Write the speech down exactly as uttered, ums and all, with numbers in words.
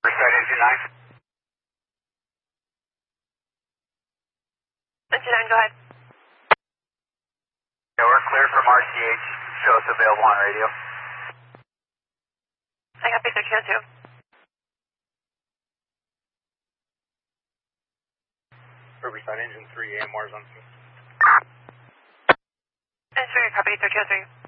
Riverside Engine nine. Engine nine, go ahead. Yeah, we're clear from R C H. Show us available on radio. I copy thirteen oh two. Riverside Engine three, A M R's on two. Engine three, copy thirteen oh three.